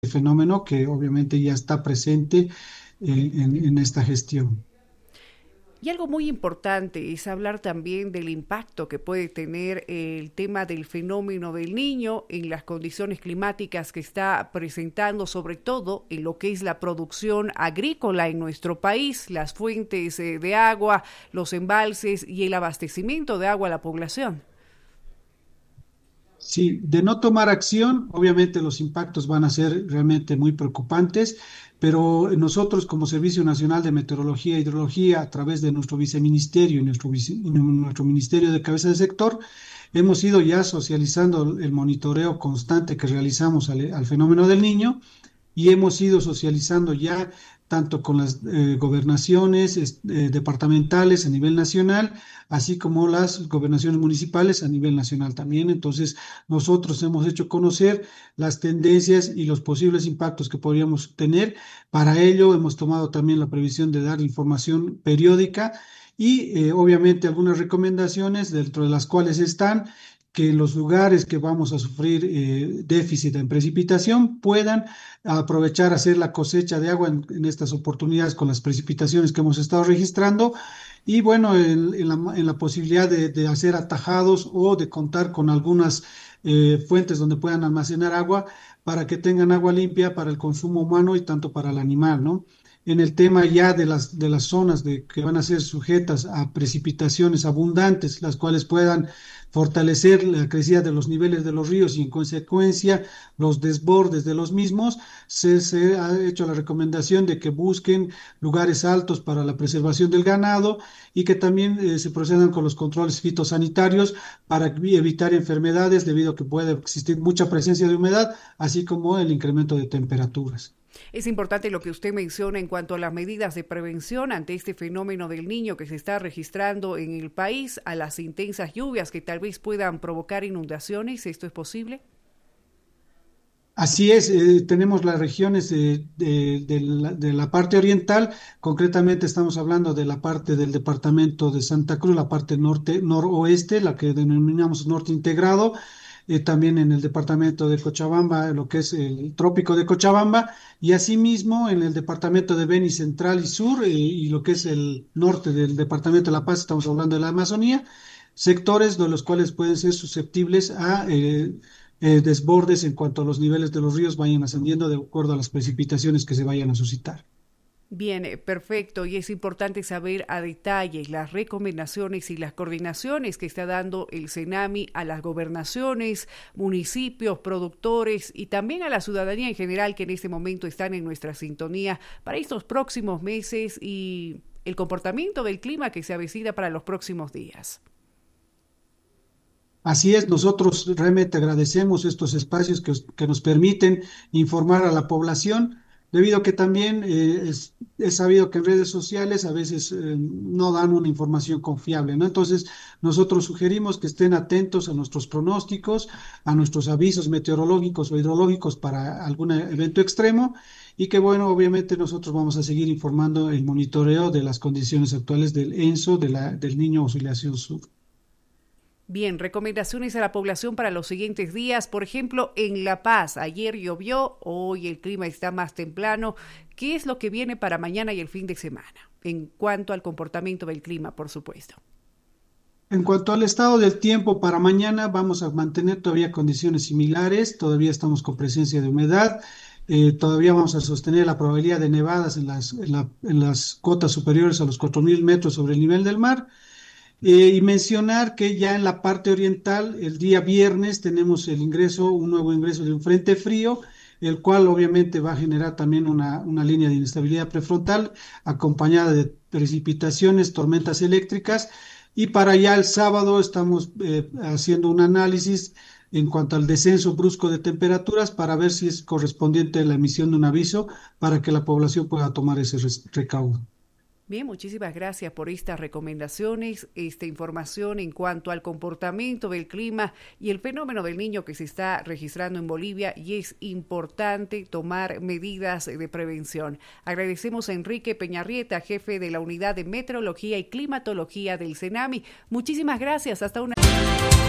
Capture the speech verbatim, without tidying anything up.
fenómeno que obviamente ya está presente en, en- en esta gestión. Y algo muy importante es hablar también del impacto que puede tener el tema del fenómeno del niño en las condiciones climáticas que está presentando, sobre todo en lo que es la producción agrícola en nuestro país, las fuentes eh, de agua, los embalses y el abastecimiento de agua a la población. Sí, de no tomar acción, obviamente los impactos van a ser realmente muy preocupantes, pero nosotros como Servicio Nacional de Meteorología e Hidrología, a través de nuestro viceministerio y nuestro, vice- y nuestro ministerio de cabeza de sector, hemos ido ya socializando el monitoreo constante que realizamos al al fenómeno del niño y hemos ido socializando ya tanto con las eh, gobernaciones es- eh, departamentales a nivel nacional, así como las gobernaciones municipales a nivel nacional también. Entonces, nosotros hemos hecho conocer las tendencias y los posibles impactos que podríamos tener. Para ello, hemos tomado también la previsión de dar información periódica y eh, obviamente algunas recomendaciones, dentro de las cuales están que en los lugares que vamos a sufrir eh, déficit en precipitación puedan aprovechar hacer la cosecha de agua en, en estas oportunidades con las precipitaciones que hemos estado registrando y bueno, en, en la, en la posibilidad de, de hacer atajados o de contar con algunas eh, fuentes donde puedan almacenar agua para que tengan agua limpia para el consumo humano y tanto para el animal, ¿no? En el tema ya de las, de las zonas de, que van a ser sujetas a precipitaciones abundantes, las cuales puedan fortalecer la crecida de los niveles de los ríos y en consecuencia los desbordes de los mismos, se, se ha hecho la recomendación de que busquen lugares altos para la preservación del ganado y que también eh, se procedan con los controles fitosanitarios para evitar enfermedades debido a que puede existir mucha presencia de humedad, así como el incremento de temperaturas. Es importante lo que usted menciona en cuanto a las medidas de prevención ante este fenómeno del niño que se está registrando en el país, a las intensas lluvias que tal vez puedan provocar inundaciones. ¿Esto es posible? Así es, eh, tenemos las regiones de, de- de la, de la parte oriental, concretamente estamos hablando de la parte del departamento de Santa Cruz, la parte norte, noroeste, la que denominamos norte integrado, eh, también en el departamento de Cochabamba, lo que es el trópico de Cochabamba, y asimismo en el departamento de Beni Central y Sur, eh, y lo que es el norte del departamento de La Paz, estamos hablando de la Amazonía, sectores de los cuales pueden ser susceptibles a eh, eh, desbordes en cuanto a los niveles de los ríos vayan ascendiendo de acuerdo a las precipitaciones que se vayan a suscitar. Bien, eh, perfecto. Y es importante saber a detalle las recomendaciones y las coordinaciones que está dando el CENAMI a las gobernaciones, municipios, productores y también a la ciudadanía en general que en este momento están en nuestra sintonía para estos próximos meses y el comportamiento del clima que se avecina para los próximos días. Así es, nosotros realmente agradecemos estos espacios que, os- que nos permiten informar a la población, debido a que también eh, es, es sabido que en redes sociales a veces eh, no dan una información confiable, ¿no? Entonces, nosotros sugerimos que estén atentos a nuestros pronósticos, a nuestros avisos meteorológicos o hidrológicos para algún evento extremo y que, bueno, obviamente nosotros vamos a seguir informando el monitoreo de las condiciones actuales del ENSO, de la, del Niño Oscilación Sur. Bien, recomendaciones a la población para los siguientes días. Por ejemplo, en La Paz, ayer llovió, hoy el clima está más templano. ¿Qué es lo que viene para mañana y el fin de semana? En cuanto al comportamiento del clima, por supuesto. En cuanto al estado del tiempo para mañana, vamos a mantener todavía condiciones similares, todavía estamos con presencia de humedad, eh, todavía vamos a sostener la probabilidad de nevadas en las, en la- en las cotas superiores a los cuatro mil metros sobre el nivel del mar. Eh, y mencionar que ya en la parte oriental, el día viernes, tenemos el ingreso, un nuevo ingreso de un frente frío, el cual obviamente va a generar también una, una línea de inestabilidad prefrontal acompañada de precipitaciones, tormentas eléctricas. Y para allá el sábado estamos eh, haciendo un análisis en cuanto al descenso brusco de temperaturas para ver si es correspondiente la emisión de un aviso para que la población pueda tomar ese res- recaudo. Bien, muchísimas gracias por estas recomendaciones, esta información en cuanto al comportamiento del clima y el fenómeno del niño que se está registrando en Bolivia y es importante tomar medidas de prevención. Agradecemos a Enrique Peñarrieta, jefe de la Unidad de Meteorología y Climatología del CENAMI. Muchísimas gracias. Hasta una